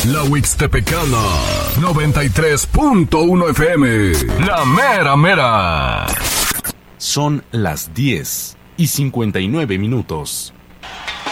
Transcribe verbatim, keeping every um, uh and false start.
La Huixtepecana, noventa y tres punto uno F M. La mera mera. Son las diez y cincuenta y nueve minutos.